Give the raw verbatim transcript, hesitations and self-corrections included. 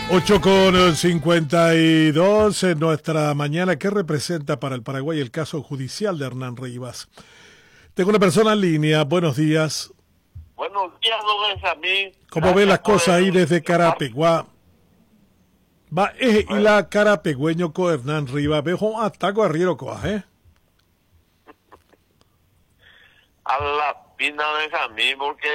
ocho con cincuenta y dos en nuestra mañana. ¿Qué representa para el Paraguay el caso judicial de Hernán Rivas? Tengo una persona en línea. Buenos días. Buenos días, don Benjamín. ¿Cómo ve las cosas ahí desde Carapeguá? Va, eh, y la Carapegüeño con Hernán Rivas. Veo hasta Guerrero coaje. A la pina, Benjamín, porque